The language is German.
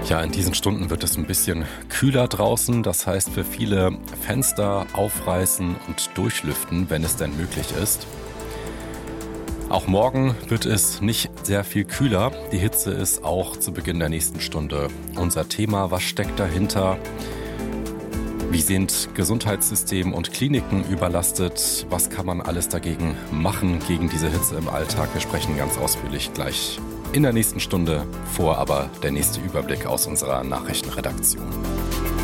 Ja, in diesen Stunden wird es ein bisschen kühler draußen. Das heißt für viele Fenster aufreißen und durchlüften, wenn es denn möglich ist. Auch morgen wird es nicht sehr viel kühler. Die Hitze ist auch zu Beginn der nächsten Stunde unser Thema. Was steckt dahinter? Wie sind Gesundheitssystem und Kliniken überlastet? Was kann man alles dagegen machen, gegen diese Hitze im Alltag? Wir sprechen ganz ausführlich gleich in der nächsten Stunde. Vor aber der nächste Überblick aus unserer Nachrichtenredaktion.